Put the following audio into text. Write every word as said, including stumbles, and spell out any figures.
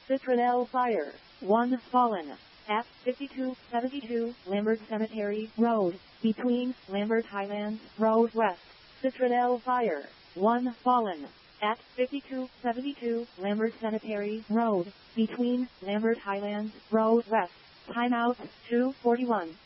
Citronelle Fire. one fallen. At fifty-two seventy-two Lambert Cemetery Road, between Lambert Highlands Road West. Citronelle Fire. one fallen. At fifty-two seventy-two Lambert Cemetery Road, between Lambert Highlands Road West. Timeout two forty-one.